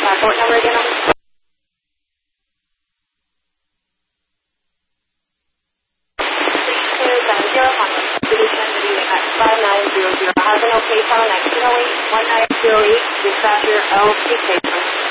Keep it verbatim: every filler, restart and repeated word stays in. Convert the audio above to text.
passport number again? six two seven zero, Honda City, Kennedy at five nine zero zero. Has an okay, Tower next to one nine zero eight, dispatcher L P K.